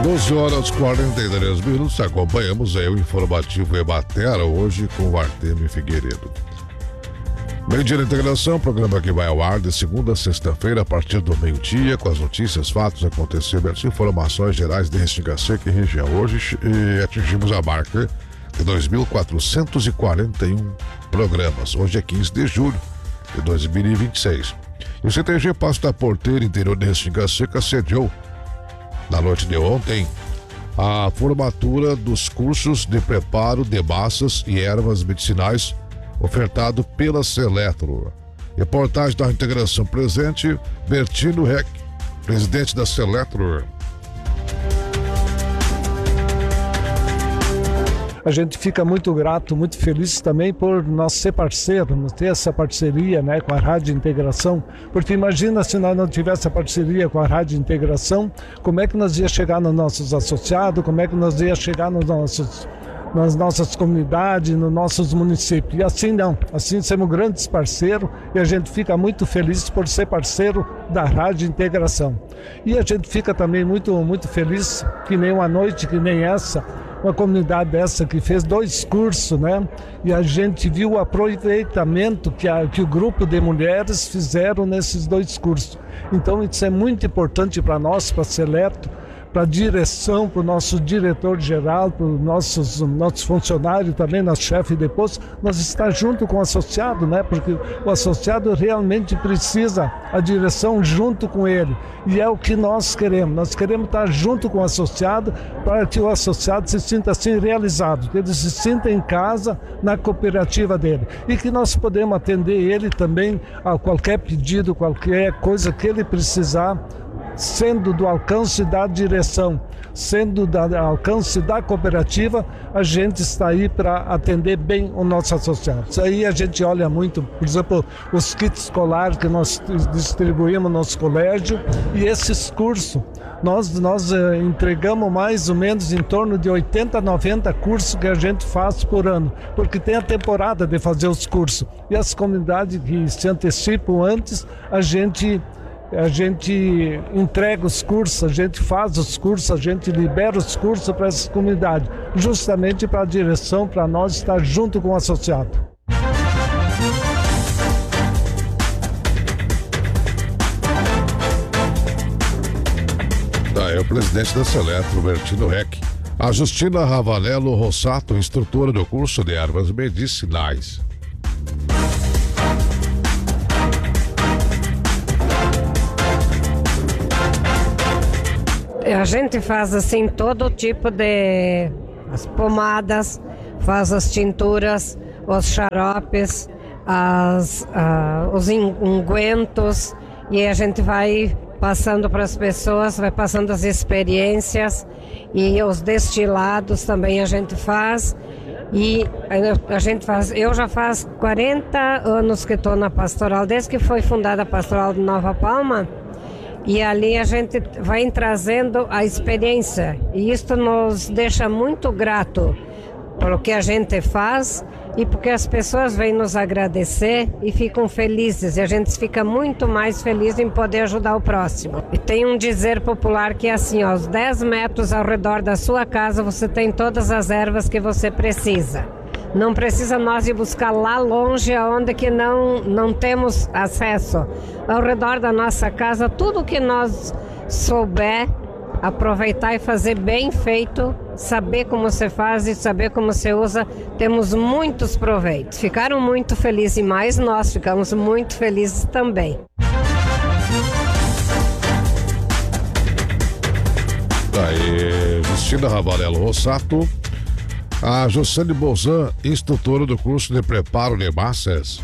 12 horas 43 minutos, acompanhamos aí o informativo Emater, hoje com o Artemio Figueiredo. Meio-dia de integração, programa que vai ao ar de segunda a sexta-feira, a partir do meio-dia, com as notícias, fatos, acontecimentos, informações gerais de Restinga Seca e região. Hoje atingimos a marca de 2.441 programas. Hoje é 15 de julho de 2026. E o CTG Passo da Porteira, interior de Restinga Seca, sediou na noite de ontem a formatura dos cursos de preparo de massas e ervas medicinais ofertado pela Seletro. Reportagem da integração presente, Bertino Reck, presidente da Seletro. A gente fica muito grato, muito feliz também por nós ser parceiro, nós ter essa parceria, né, com a Rádio Integração, porque imagina se nós não tivéssemos essa parceria com a Rádio Integração, como é que nós ia chegar nos nossos associados, como é que nós ia chegar nas nossas comunidades, nos nossos municípios. E assim não, assim somos grandes parceiros e a gente fica muito feliz por ser parceiro da Rádio Integração. E a gente fica também muito, muito feliz que nem uma noite, que nem essa, uma comunidade dessa que fez 2 cursos, né? E a gente viu o aproveitamento que o grupo de mulheres fizeram nesses 2 cursos. Então isso é muito importante para nós, para a Seletro, para a direção, para o nosso diretor-geral, para os nossos funcionários também, nosso chefe de posto, nós estar junto com o associado, né? Porque o associado realmente precisa a direção junto com ele. E é o que nós queremos. Nós queremos estar junto com o associado para que o associado se sinta assim realizado, que ele se sinta em casa na cooperativa dele. E que nós podemos atender ele também a qualquer pedido, qualquer coisa que ele precisar, sendo do alcance da direção, sendo do alcance da cooperativa, a gente está aí para atender bem o nosso associado. Isso aí a gente olha muito, por exemplo, os kits escolares que nós distribuímos no nosso colégio e esses cursos. Nós entregamos mais ou menos em torno de 80, 90 cursos que a gente faz por ano, porque tem a temporada de fazer os cursos. E as comunidades que se antecipam antes, a gente entrega os cursos, a gente faz os cursos, a gente libera os cursos para essas comunidades, justamente para a direção, para nós estar junto com o associado. É o presidente da Seletro, Bertino Reck. A Justina Ravanello Rossato, instrutora do curso de ervas medicinais. A gente faz assim todo tipo de as pomadas, faz as tinturas, os xaropes, os ungüentos, e a gente vai passando para as pessoas, vai passando as experiências, e os destilados também a gente faz. E a gente faz, eu já faz 40 anos que estou na pastoral, desde que foi fundada a pastoral de Nova Palma. E ali a gente vai trazendo a experiência, e isso nos deixa muito grato pelo que a gente faz e porque as pessoas vêm nos agradecer e ficam felizes, e a gente fica muito mais feliz em poder ajudar o próximo. E tem um dizer popular que é assim, ó, aos 10 metros ao redor da sua casa você tem todas as ervas que você precisa. Não precisa nós ir buscar lá longe, onde que não temos acesso. Ao redor da nossa casa, tudo que nós souber, aproveitar e fazer bem feito, saber como se faz e saber como se usa, temos muitos proveitos. Ficaram muito felizes e mais nós ficamos muito felizes também. Aí, Justina Ravanello Rossato. A Josane Bozan, instrutora do curso de preparo de massas.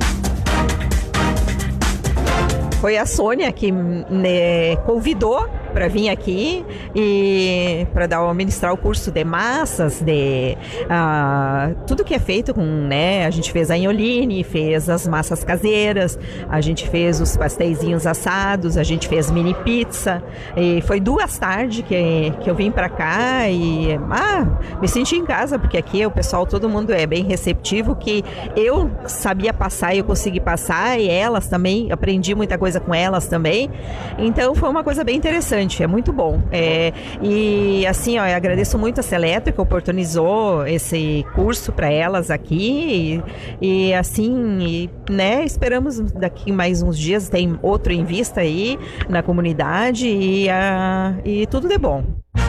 Foi a Sônia que me convidou para vir aqui e para ministrar o curso de massas, de tudo que é feito com, né? A gente fez a inholine, fez as massas caseiras, a gente fez os pasteizinhos assados, a gente fez mini pizza, e foi 2 tardes que eu vim para cá e me senti em casa, porque aqui o pessoal, todo mundo é bem receptivo, que eu sabia passar e eu consegui passar, e elas também, aprendi muita coisa com elas também, então foi uma coisa bem interessante, é muito bom. E assim, eu agradeço muito a Seletro que oportunizou esse curso para elas aqui, e assim, né, esperamos daqui mais uns dias, tem outro em vista aí na comunidade, e tudo de bom.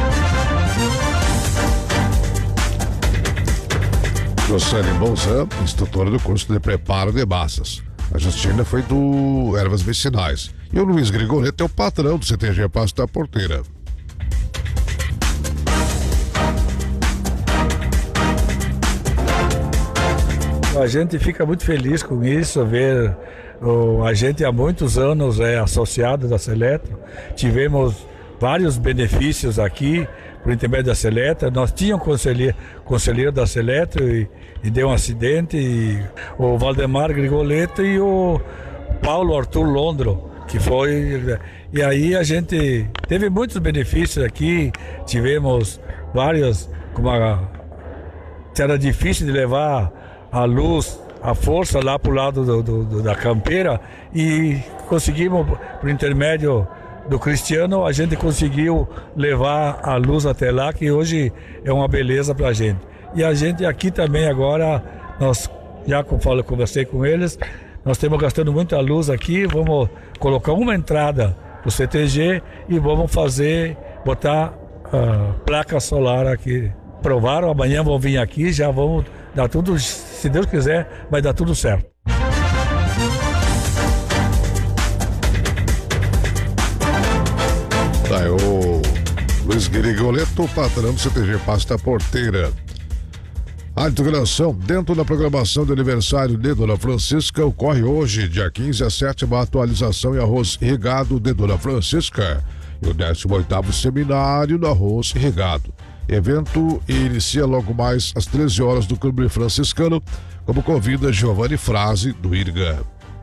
Josane Bolzan, instrutora do curso de preparo de massas. A Justina foi do Ervas Medicinais. E o Luiz Grigoleto é o patrão do CTG Passo da Porteira. A gente fica muito feliz com isso, ver a gente há muitos anos é associado da Seletro. Tivemos vários benefícios aqui por intermédio da Seletro. Nós tínhamos conselheiro da Seletro e deu um acidente, e o Valdemar Grigoleto e o Paulo Arthur Londro, que foi... E aí a gente teve muitos benefícios aqui, tivemos vários, era difícil de levar a luz, a força lá para o lado da campeira, e conseguimos, por intermédio do Cristiano, a gente conseguiu levar a luz até lá, que hoje é uma beleza para a gente. E a gente aqui também agora, nós já conversei com eles, nós estamos gastando muita luz aqui, vamos colocar uma entrada do CTG e vamos botar placa solar aqui. Provaram, amanhã vão vir aqui, já vamos dar tudo, se Deus quiser, vai dar tudo certo. Tá, o Luiz Grigoleto, patrão do CTG Passo da Porteira. A integração dentro da programação do aniversário de Dona Francisca ocorre hoje, dia 15, a 7ª atualização em arroz irrigado de Dona Francisca e o 18º seminário do arroz irrigado. Evento inicia logo mais às 13 horas do Clube Franciscano, como convida Giovanni Frase, do IRGA.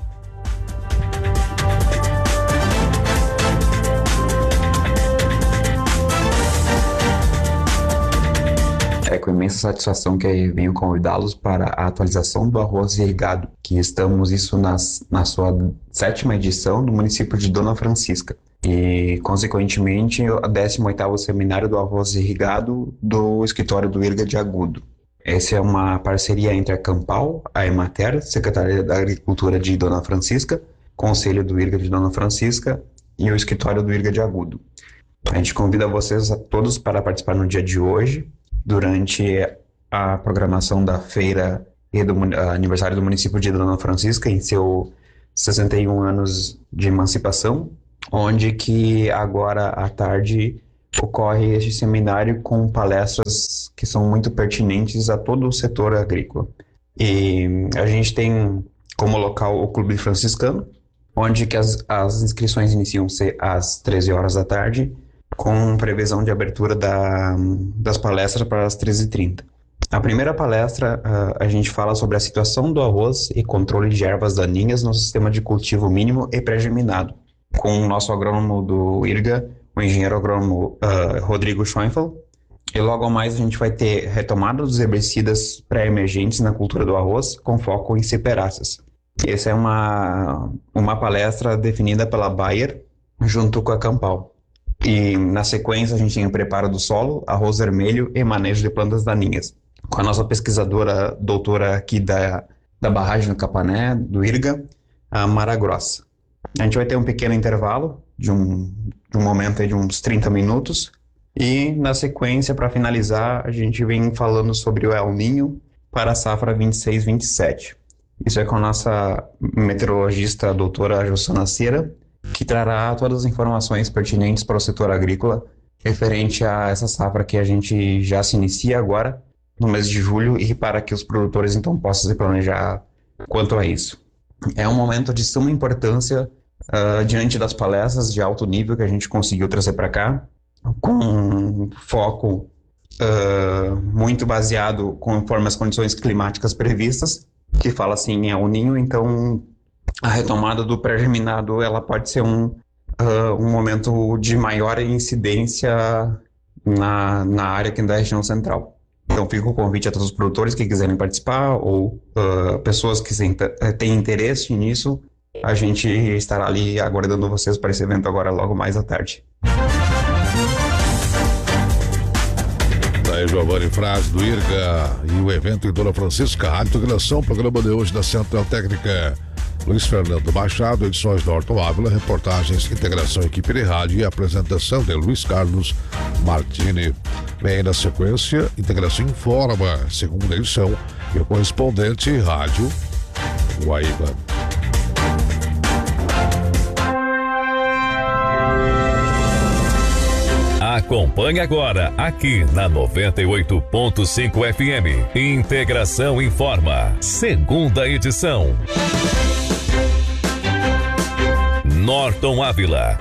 É com imensa satisfação que venho convidá-los para a atualização do arroz irrigado, que estamos na sua 7ª edição no município de Dona Francisca. E, consequentemente, o 18º seminário do arroz irrigado do escritório do IRGA de Agudo. Essa é uma parceria entre a Campal, a Emater, Secretaria da Agricultura de Dona Francisca, Conselho do IRGA de Dona Francisca e o escritório do IRGA de Agudo. A gente convida vocês a todos para participar no dia de hoje, durante a programação da feira e do aniversário do município de Dona Francisca, em seu 61 anos de emancipação, onde que agora à tarde ocorre este seminário com palestras que são muito pertinentes a todo o setor agrícola. E a gente tem como local o Clube Franciscano, onde que as inscrições iniciam-se às 13 horas da tarde, com previsão de abertura das palestras para as 13h30. A primeira palestra, a gente fala sobre a situação do arroz e controle de ervas daninhas no sistema de cultivo mínimo e pré-germinado, com o nosso agrônomo do IRGA, o engenheiro agrônomo Rodrigo Schoenfeld. E logo mais a gente vai ter retomada dos herbicidas pré-emergentes na cultura do arroz, com foco em ciperáceas. Essa é uma palestra definida pela Bayer, junto com a Campal. E na sequência a gente tem o preparo do solo, arroz vermelho e manejo de plantas daninhas, com a nossa pesquisadora doutora aqui da barragem do Capané, do IRGA, a Mara Grossa. A gente vai ter um pequeno intervalo de um momento aí de uns 30 minutos e na sequência, para finalizar, a gente vem falando sobre o El Niño para a safra 26-27. Isso é com a nossa meteorologista, a doutora Jossana Cera, que trará todas as informações pertinentes para o setor agrícola referente a essa safra que a gente já se inicia agora, no mês de julho, e para que os produtores então possam se planejar quanto a isso. É um momento de suma importância diante das palestras de alto nível que a gente conseguiu trazer para cá, com foco muito baseado conforme as condições climáticas previstas, que fala assim em El Niño. Então a retomada do pré-germinado ela pode ser um momento de maior incidência na área aqui da região central. Então fica o convite a todos os produtores que quiserem participar ou pessoas que têm interesse nisso. A gente estará ali aguardando vocês para esse evento agora logo mais à tarde. Daí Giovanni Frade do IRGA e o evento em Dona Francisca, Rádio Integração, programa de hoje da Central Técnica Luiz Fernando Machado, edições Norton Ávila, reportagens, integração, equipe de rádio e apresentação de Luiz Carlos Martini. Vem na sequência, Integração Informa, segunda edição, e o correspondente Rádio Guaíba. Acompanhe agora, aqui na 98.5 FM. Integração Informa, segunda edição. Norton Ávila.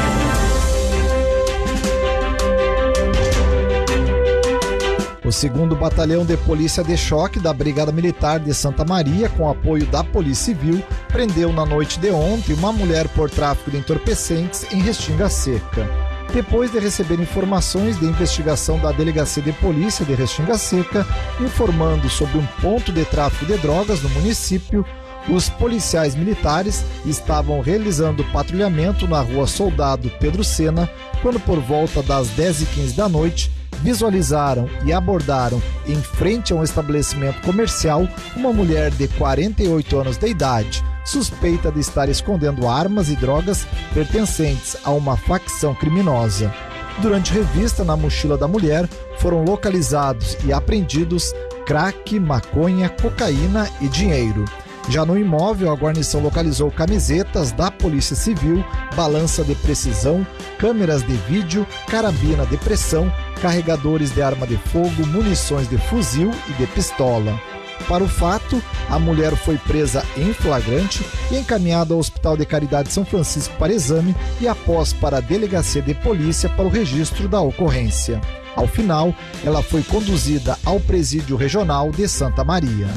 O 2º Batalhão de Polícia de Choque da Brigada Militar de Santa Maria, com apoio da Polícia Civil, prendeu na noite de ontem uma mulher por tráfico de entorpecentes em Restinga Seca. Depois de receber informações de investigação da Delegacia de Polícia de Restinga Seca, informando sobre um ponto de tráfico de drogas no município, os policiais militares estavam realizando patrulhamento na rua Soldado Pedro Sena, quando por volta das 10h15 da noite, visualizaram e abordaram em frente a um estabelecimento comercial uma mulher de 48 anos de idade, suspeita de estar escondendo armas e drogas pertencentes a uma facção criminosa. Durante revista na mochila da mulher, foram localizados e apreendidos crack, maconha, cocaína e dinheiro. Já no imóvel, a guarnição localizou camisetas da Polícia Civil, balança de precisão, câmeras de vídeo, carabina de pressão, carregadores de arma de fogo, munições de fuzil e de pistola. Para o fato, a mulher foi presa em flagrante e encaminhada ao Hospital de Caridade São Francisco para exame e após para a Delegacia de Polícia para o registro da ocorrência. Ao final, ela foi conduzida ao Presídio Regional de Santa Maria.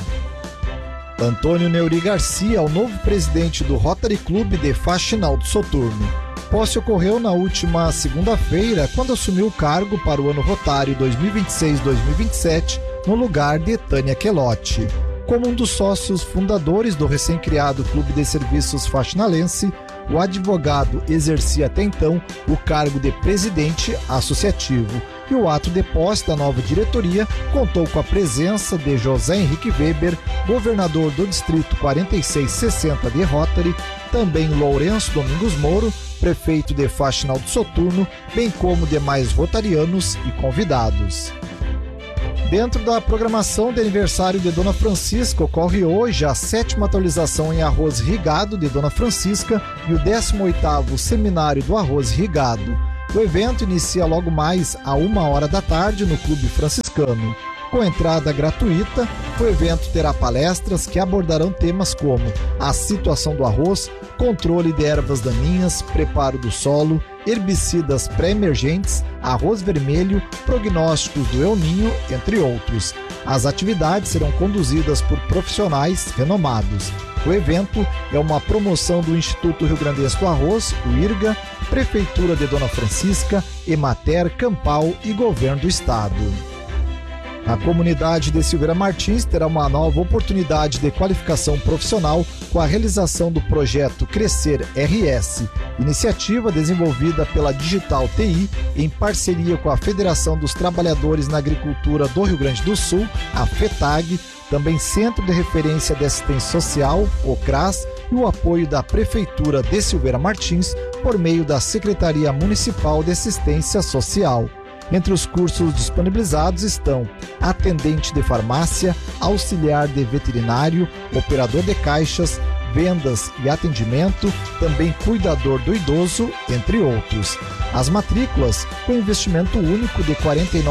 Antônio Neuri Garcia é o novo presidente do Rotary Clube de Faxinal do Soturno. Posse ocorreu na última segunda-feira, quando assumiu o cargo para o ano rotário 2026-2027, no lugar de Tânia Quelotti. Como um dos sócios fundadores do recém-criado Clube de Serviços Faxinalense, o advogado exercia até então o cargo de presidente associativo, e o ato de posse da nova diretoria contou com a presença de José Henrique Weber, governador do Distrito 4660 de Rotary, também Lourenço Domingos Moro, prefeito de Faxinal do Soturno, bem como demais rotarianos e convidados. Dentro da programação de aniversário de Dona Francisca, ocorre hoje a 7ª atualização em arroz irrigado de Dona Francisca e o 18º Seminário do Arroz Irrigado. O evento inicia logo mais à 1h da tarde no Clube Franciscano. Com entrada gratuita, o evento terá palestras que abordarão temas como a situação do arroz, controle de ervas daninhas, preparo do solo, herbicidas pré-emergentes, arroz vermelho, prognósticos do El Niño, entre outros. As atividades serão conduzidas por profissionais renomados. O evento é uma promoção do Instituto Rio Grandense do Arroz, o IRGA, Prefeitura de Dona Francisca, Emater, Campal e Governo do Estado. A comunidade de Silveira Martins terá uma nova oportunidade de qualificação profissional com a realização do projeto Crescer RS, iniciativa desenvolvida pela Digital TI em parceria com a Federação dos Trabalhadores na Agricultura do Rio Grande do Sul, a FETAG, também Centro de Referência de Assistência Social, o CRAS, e o apoio da Prefeitura de Silveira Martins por meio da Secretaria Municipal de Assistência Social. Entre os cursos disponibilizados estão atendente de farmácia, auxiliar de veterinário, operador de caixas, vendas e atendimento, também cuidador do idoso, entre outros. As matrículas, com investimento único de R$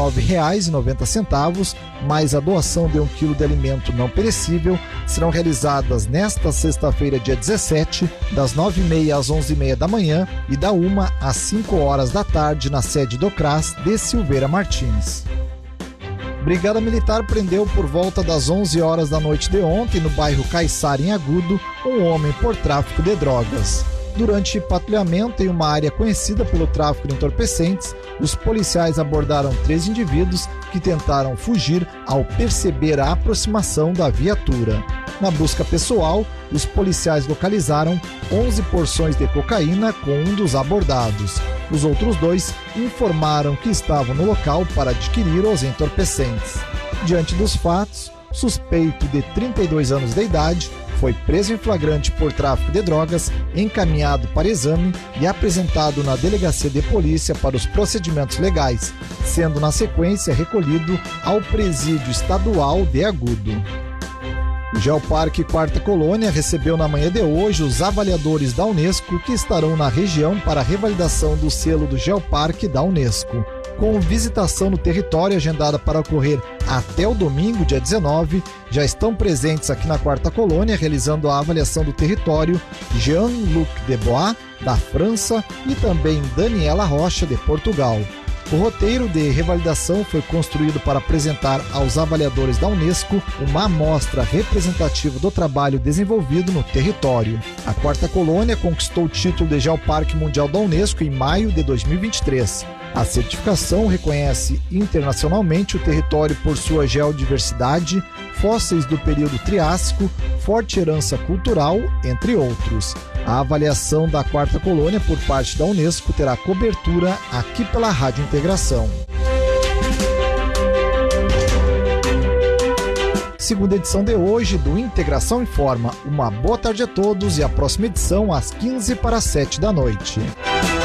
49,90, mais a doação de 1 quilo de alimento não perecível, serão realizadas nesta sexta-feira, dia 17, das 9h30 às 11h30 da manhã e da 1 às 5 horas da tarde na sede do CRAS de Silveira Martins. Brigada Militar prendeu por volta das 11 horas da noite de ontem, no bairro Caiçara, em Agudo, um homem por tráfico de drogas. Durante patrulhamento em uma área conhecida pelo tráfico de entorpecentes, os policiais abordaram 3 indivíduos que tentaram fugir ao perceber a aproximação da viatura. Na busca pessoal, os policiais localizaram 11 porções de cocaína com um dos abordados. Os outros 2 informaram que estavam no local para adquirir os entorpecentes. Diante dos fatos, suspeito de 32 anos de idade foi preso em flagrante por tráfico de drogas, encaminhado para exame e apresentado na delegacia de polícia para os procedimentos legais, sendo na sequência recolhido ao presídio estadual de Agudo. O Geoparque Quarta Colônia recebeu na manhã de hoje os avaliadores da Unesco que estarão na região para a revalidação do selo do Geoparque da Unesco. Com visitação no território agendada para ocorrer até o domingo, dia 19, já estão presentes aqui na Quarta Colônia, realizando a avaliação do território, Jean-Luc Debois, da França, e também Daniela Rocha, de Portugal. O roteiro de revalidação foi construído para apresentar aos avaliadores da Unesco uma amostra representativa do trabalho desenvolvido no território. A Quarta Colônia conquistou o título de Geoparque Mundial da Unesco em maio de 2023. A certificação reconhece internacionalmente o território por sua geodiversidade, fósseis do período Triássico, forte herança cultural, entre outros. A avaliação da Quarta Colônia por parte da Unesco terá cobertura aqui pela Rádio Integração. Segunda edição de hoje do Integração Informa. Uma boa tarde a todos e a próxima edição às 15 para 7 da noite.